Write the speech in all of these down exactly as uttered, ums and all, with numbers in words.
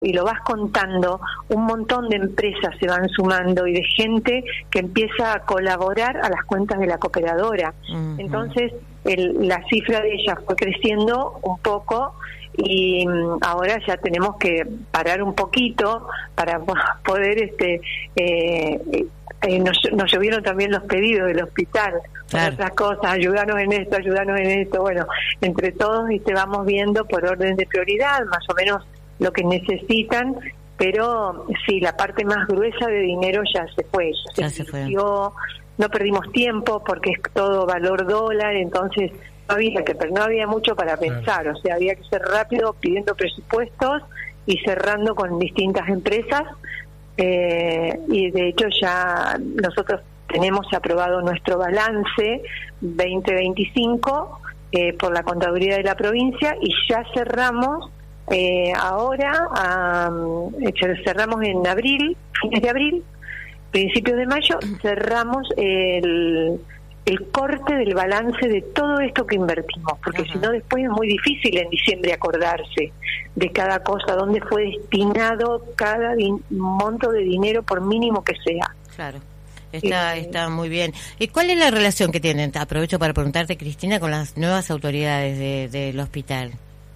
y lo vas contando, un montón de empresas se van sumando y de gente que empieza a colaborar a las cuentas de la cooperadora. Uh-huh. Entonces, el, la cifra de ella fue creciendo un poco y um, ahora ya tenemos que parar un poquito para poder, este eh, eh, nos, nos llovieron también los pedidos del hospital, claro, otras cosas, ayúdanos en esto, ayúdanos en esto. Bueno, entre todos este, vamos viendo por orden de prioridad, más o menos lo que necesitan, pero sí, la parte más gruesa de dinero ya se fue, ya, ya se, se fue. No perdimos tiempo porque es todo valor dólar, entonces no había que, pero no había mucho para pensar, claro. O sea, había que ser rápido pidiendo presupuestos y cerrando con distintas empresas, eh, y de hecho ya nosotros tenemos aprobado nuestro balance veinte veinticinco eh, por la Contaduría de la provincia y ya cerramos Eh, ahora um, cerramos en abril, fines de abril, principios de mayo, cerramos el, el corte del balance de todo esto que invertimos, porque uh-huh. si no después es muy difícil en diciembre acordarse de cada cosa, dónde fue destinado cada din- monto de dinero, por mínimo que sea. Claro. Está, eh, está muy bien. ¿Y cuál es la relación que tienen? Aprovecho para preguntarte, Cristina, con las nuevas autoridades de, del hospital.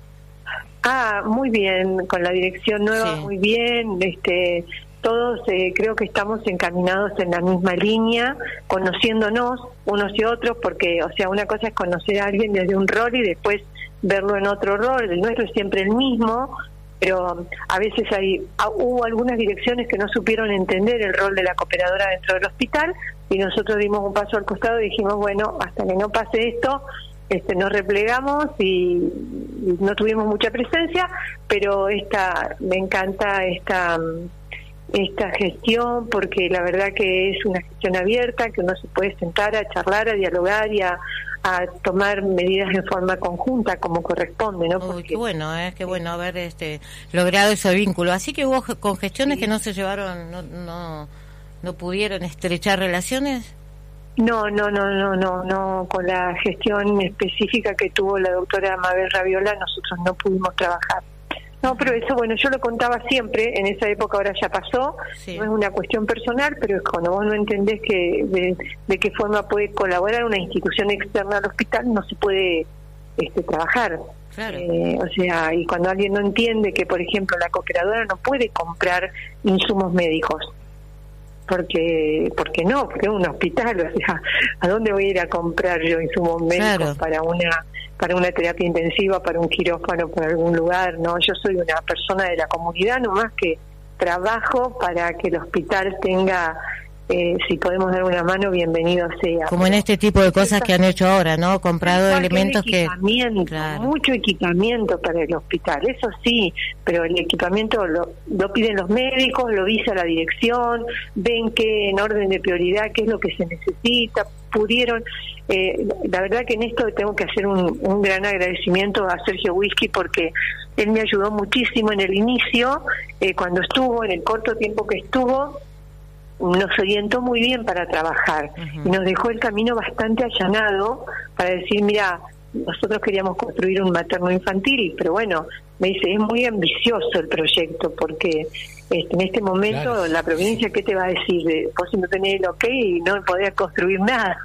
Ah, muy bien, con la dirección nueva, sí. Muy bien, este, todos eh, creo que estamos encaminados en la misma línea, conociéndonos unos y otros, porque, o sea, una cosa es conocer a alguien desde un rol y después verlo en otro rol, el nuestro es siempre el mismo, pero a veces hay hubo algunas direcciones que no supieron entender el rol de la cooperadora dentro del hospital y nosotros dimos un paso al costado y dijimos, bueno, hasta que no pase esto, Este, nos replegamos y, y no tuvimos mucha presencia, pero esta me encanta esta esta gestión porque la verdad que es una gestión abierta, que uno se puede sentar a charlar, a dialogar y a, a tomar medidas en forma conjunta como corresponde, ¿no? Uy, qué bueno, eh, qué bueno haber este logrado ese vínculo. Así que hubo congestiones, sí, que no se llevaron, no no no pudieron estrechar relaciones. No, no, no, no, no, no, con la gestión específica que tuvo la doctora Mabel Raviola nosotros no pudimos trabajar. No, pero eso, bueno, yo lo contaba siempre, en esa época ahora ya pasó, sí. No es una cuestión personal, pero es cuando vos no entendés que de, de qué forma puede colaborar una institución externa al hospital, no se puede este, trabajar. Claro. Eh, o sea, y cuando alguien no entiende que, por ejemplo, la cooperadora no puede comprar insumos médicos, porque porque no, porque es un hospital, o sea, ¿a dónde voy a ir a comprar yo insumos médicos, claro, para una para una terapia intensiva, para un quirófano, para algún lugar? No, yo soy una persona de la comunidad, nomás que trabajo para que el hospital tenga, eh, si podemos dar una mano, bienvenido sea. Como en este tipo de cosas que han hecho ahora, ¿no? Comprado elementos que... Claro. Mucho equipamiento para el hospital, eso sí, pero el equipamiento lo, lo piden los médicos, lo visa la dirección, ven que en orden de prioridad qué es lo que se necesita, pudieron... Eh, la verdad que en esto tengo que hacer un, un gran agradecimiento a Sergio Whisky porque él me ayudó muchísimo en el inicio, eh, cuando estuvo, en el corto tiempo que estuvo, nos orientó muy bien para trabajar, uh-huh, y nos dejó el camino bastante allanado para decir, mira, nosotros queríamos construir un materno infantil, pero bueno, me dice, es muy ambicioso el proyecto porque este, en este momento, claro, la provincia, ¿qué te va a decir? Vos si no tenés el ok y no podés construir nada.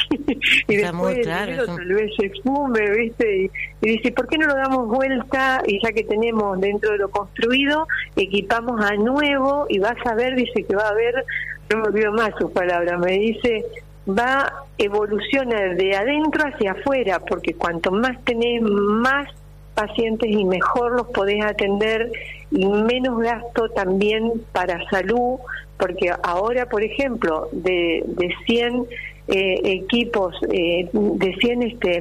Y está después muy claro, el tal vez se exhume, ¿viste? Y, y dice, ¿por qué no lo damos vuelta? Y ya que tenemos dentro de lo construido, equipamos a nuevo y vas a ver, dice que va a haber, no me olvido más sus palabras, me dice, va a evolucionar de adentro hacia afuera, porque cuanto más tenés, más pacientes y mejor los podés atender y menos gasto también para salud, porque ahora, por ejemplo, de, de cien eh, equipos, eh, de cien este,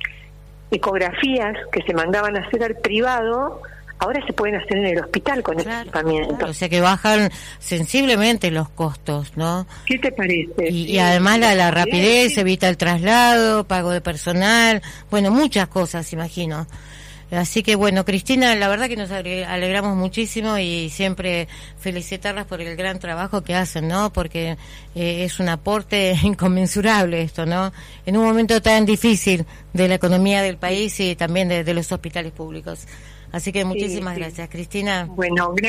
ecografías que se mandaban a hacer al privado, ahora se pueden hacer en el hospital con, claro, este equipamiento. Claro, o sea que bajan sensiblemente los costos, ¿no? ¿Qué te parece? Y, y además la, la rapidez, sí, evita el traslado, pago de personal, bueno, muchas cosas, imagino. Así que bueno, Cristina, la verdad que nos alegramos muchísimo y siempre felicitarlas por el gran trabajo que hacen, ¿no? Porque eh, es un aporte inconmensurable esto, ¿no? En un momento tan difícil de la economía del país y también de, de los hospitales públicos. Así que muchísimas sí, sí. gracias, Cristina. Bueno,